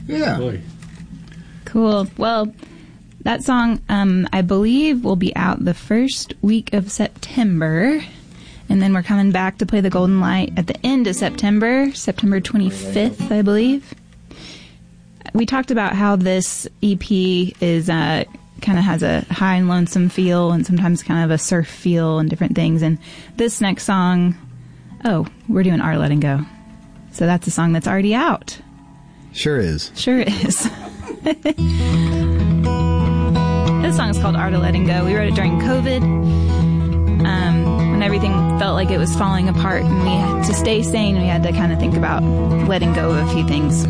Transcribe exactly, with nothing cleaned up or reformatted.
Yeah. Boy. Cool. Well, that song, um, I believe, will be out the first week of September. And then we're coming back to play the Golden Light at the end of September, September twenty-fifth, I believe. We talked about how this E P is uh, kind of has a high and lonesome feel and sometimes kind of a surf feel and different things. And this next song, oh, we're doing Art of Letting Go. So that's a song that's already out. Sure is. Sure is. This song is called Art of Letting Go. We wrote it during COVID. Um, when everything felt like it was falling apart and we had to stay sane, we had to kind of think about letting go of a few things.